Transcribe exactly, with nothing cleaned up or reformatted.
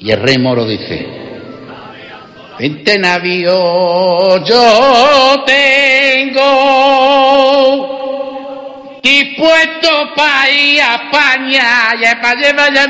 Y el rey moro dice: veinte navíos yo tengo dispuesto para ir a España, y para llevar